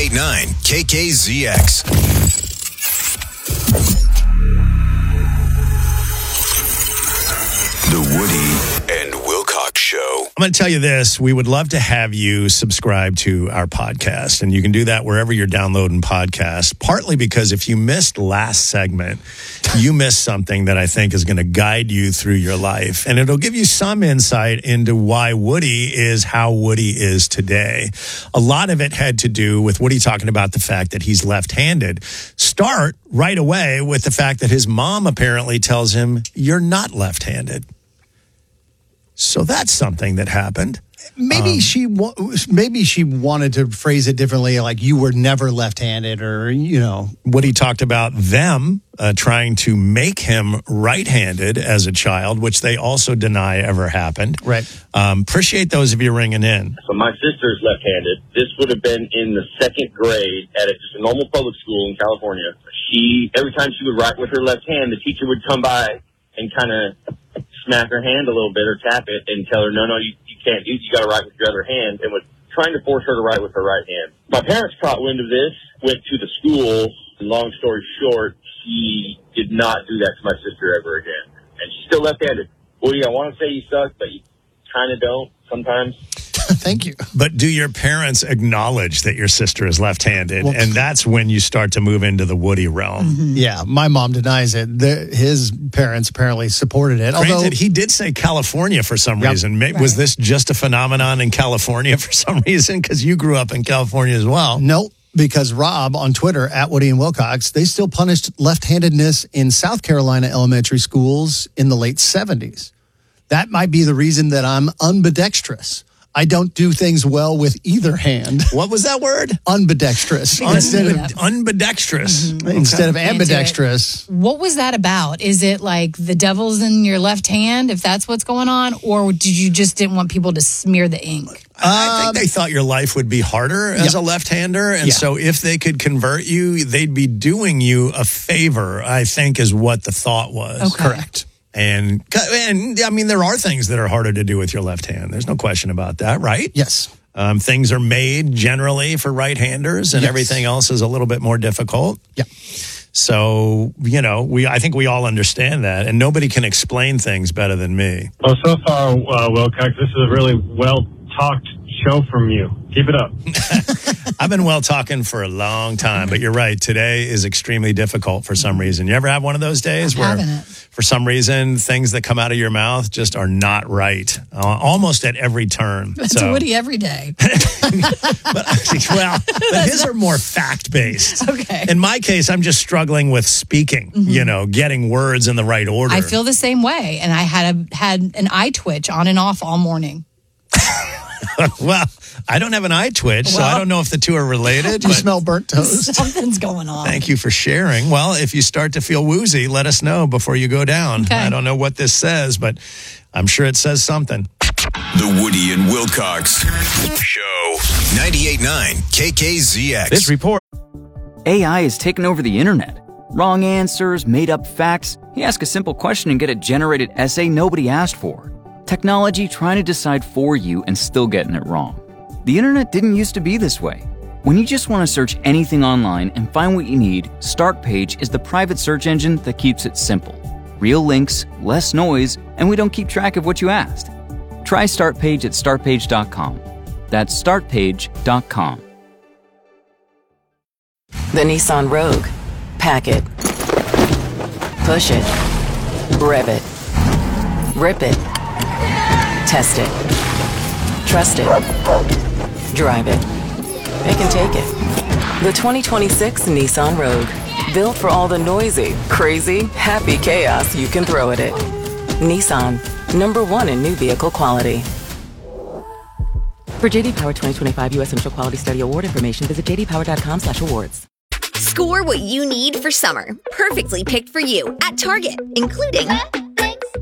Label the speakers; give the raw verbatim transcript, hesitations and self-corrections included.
Speaker 1: ninety-eight point nine K K Z X. The Woody and Wilcox Show.
Speaker 2: I'm going to tell you this. We would love to have you subscribe to our podcast, and you can do that wherever you're downloading podcasts, partly because if you missed last segment, you missed something that I think is going to guide you through your life, and it'll give you some insight into why Woody is how Woody is today. A lot of it had to do with Woody talking about the fact that he's left-handed. Start right away with the fact that his mom apparently tells him, you're not left-handed. So that's something that happened.
Speaker 3: Maybe
Speaker 2: um,
Speaker 3: she wa- maybe she wanted to phrase it differently, like you were never left-handed, or, you know.
Speaker 2: Woody talked about them uh, trying to make him right-handed as a child, which they also deny ever happened.
Speaker 3: Right.
Speaker 2: Um, appreciate those of you ringing in.
Speaker 4: So my sister's left-handed. This would have been in the second grade at a, just a normal public school in California. She, every time she would write with her left hand, the teacher would come by and kind of smack her hand a little bit or tap it and tell her, no, no, you, you can't do it. You got to write with your other hand, and was trying to force her to write with her right hand. My parents caught wind of this, went to the school. Long story short, she did not do that to my sister ever again. And she's still left-handed. Woody, I want to say you suck, but you kind of don't sometimes.
Speaker 3: Thank you.
Speaker 2: But do your parents acknowledge that your sister is left-handed?
Speaker 3: Well,
Speaker 2: and that's when you start to move into the Woody realm.
Speaker 3: Mm-hmm. Yeah, my mom denies it. The, his parents apparently supported it.
Speaker 2: Granted,
Speaker 3: Although
Speaker 2: he did say California for some
Speaker 3: Yep.
Speaker 2: reason. Right. Was this just a phenomenon in California for some reason? Because you grew up in California as well.
Speaker 3: Nope. Because Rob on Twitter, at Woody and Wilcox, they still punished left-handedness in South Carolina elementary schools in the late seventies. That might be the reason that I'm ambidextrous. I don't do things well with either hand.
Speaker 2: What was that word?
Speaker 3: Ambidextrous.
Speaker 2: Instead
Speaker 3: Instead
Speaker 2: of
Speaker 3: of,
Speaker 2: ambidextrous.
Speaker 3: mm-hmm. instead of
Speaker 5: Can't do it.
Speaker 3: ambidextrous.
Speaker 5: What was that about? Is it like the devil's in your left hand, if that's what's going on? Or did you just didn't want people to smear the ink?
Speaker 2: I think they thought your life would be harder as
Speaker 3: yeah.
Speaker 2: a left-hander. And
Speaker 3: Yeah.
Speaker 2: so if they could convert you, they'd be doing you a favor, I think is what the thought was.
Speaker 5: Okay.
Speaker 3: Correct.
Speaker 2: And, and I mean, there are things that are harder to do with your left hand. There's no question about that, right?
Speaker 3: Yes.
Speaker 2: Um, things are made generally for right-handers, and
Speaker 3: Yes.
Speaker 2: everything else is a little bit more difficult.
Speaker 3: Yeah.
Speaker 2: So, you know, we I think we all understand that, and nobody can explain things better than me.
Speaker 6: Well, so far, uh, Wilcox, this is a really well-talked show from you. Keep it up.
Speaker 2: I've been well talking for a long time, but you're right. Today is extremely difficult for some reason. You ever have one of those days
Speaker 5: I'm
Speaker 2: where,
Speaker 5: having it.
Speaker 2: for some reason, things that come out of your mouth just are not right, uh, almost at every turn.
Speaker 5: That's
Speaker 2: so,
Speaker 5: Woody every day.
Speaker 2: but, well, but his are more fact-based.
Speaker 5: Okay.
Speaker 2: In my case, I'm just struggling with speaking,
Speaker 5: Mm-hmm.
Speaker 2: you know, getting words in the right order.
Speaker 5: I feel the same way, and I had a had an eye twitch on and off all morning.
Speaker 2: Well, I don't have an eye twitch, so
Speaker 5: Well-
Speaker 2: I don't know if the two are related.
Speaker 3: Do you
Speaker 2: but
Speaker 3: smell burnt toast?
Speaker 5: Something's going on.
Speaker 2: Thank you for sharing. Well, if you start to feel woozy, let us know before you go down.
Speaker 5: Okay.
Speaker 2: I don't know what this says, but I'm sure it says something.
Speaker 1: The Woody and Wilcox Show. ninety-eight point nine K K Z X.
Speaker 7: This report. A I has taken over the internet. Wrong answers, made up facts. You ask a simple question and get a generated essay nobody asked for. Technology trying to decide for you and still getting it wrong. The internet didn't used to be this way. When you just want to search anything online and find what you need, Startpage is the private search engine that keeps it simple. Real links, less noise, and we don't keep track of what you asked. Try Startpage at startpage dot com. That's startpage dot com.
Speaker 8: The Nissan Rogue. Pack it. Push it. Rev it. Rip it. Test it. Trust it. Drive it. It can take it. The twenty twenty-six Nissan Rogue. Built for all the noisy, crazy, happy chaos you can throw at it. Nissan. Number one in new vehicle quality. For J D Power twenty twenty-five U S Initial Quality Study Award information, visit j d power dot com slash awards.
Speaker 9: Score what you need for summer. Perfectly picked for you at Target, including